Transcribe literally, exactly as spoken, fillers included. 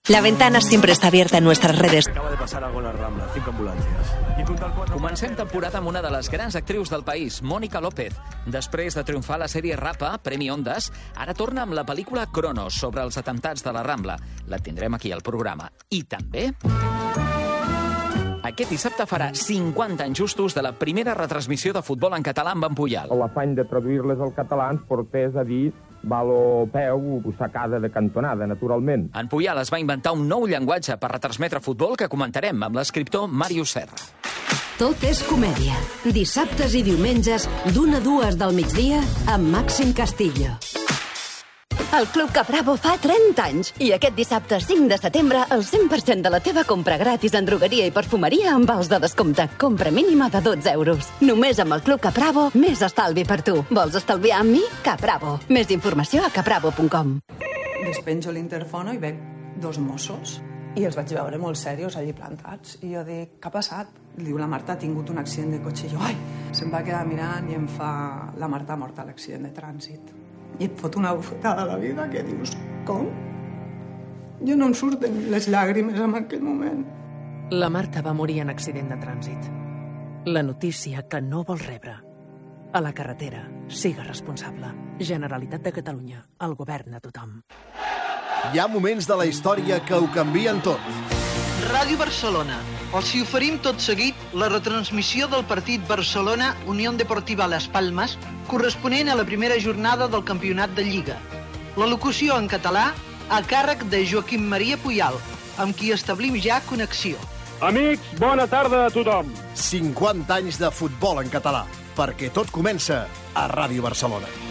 La ventana siempre está abierta en nuestras redes. Acaba de pasar algo en la Rambla, cinco ambulancias. Comencem temporada amb una de les grans actrius del país, Mónica López. Després de triomfar la sèrie Rapa, Premi Ondas, ara torna amb la pel·lícula Cronos, sobre els atemptats de la Rambla. La tindrem aquí al programa. I també... Aquest dissabte farà cinquanta anys justos de la primera retransmissió de futbol en català amb en Puyal. L'afany de traduir-les al català ens portés a dir valo peu, sacada de cantonada, naturalment. En Puyal es va inventar un nou llenguatge per retransmetre futbol que comentarem amb l'escriptor Màrius Serra. Tot és comèdia. Dissabtes i diumenges, d'una a dues del migdia, amb Màxim Castillo. El Club Capravo fa trenta anys i aquest dissabte cinc de setembre el cent per cent de la teva compra gratis en drogueria i perfumeria amb vals de descompte. Compra mínima de dotze euros. Només amb el Club Capravo, més estalvi per tu. Vols estalviar amb mi? Capravo. Més informació a capravo punt com. Despenjo l'interfono i veig dos Mossos i els vaig veure molt serios allí plantats. I jo dic, què ha passat? Diu, la Marta ha tingut un accident de cotxe. I jo, ai, se'm va quedar mirant i em fa... La Marta ha mort a l'accident de trànsit. I et fot una bufetada a la vida que dius, com? Jo no em surten les llàgrimes en aquell moment. La Marta va morir en accident de trànsit. La notícia que no vols rebre. A la carretera, siga responsable. Generalitat de Catalunya, el govern a tothom. Hi ha moments de la història que ho canvien tot. Ràdio Barcelona. Els hi oferim tot seguit la retransmissió del partit Barcelona-Unión Deportiva Las Palmas, corresponent a la primera jornada del campionat de Lliga. La locució en català a càrrec de Joaquim Maria Puyal, amb qui establim ja connexió. Amics, bona tarda a tothom. cinquanta anys de futbol en català, perquè tot comença a Ràdio Barcelona.